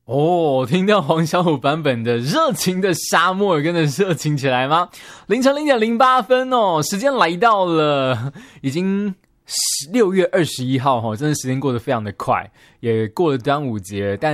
哦，听到黄小琥版本的热情的沙漠，跟着热情起来吗？凌晨0:08哦，时间来到了，已经6月21号真的时间过得非常的快，也过了端午节，但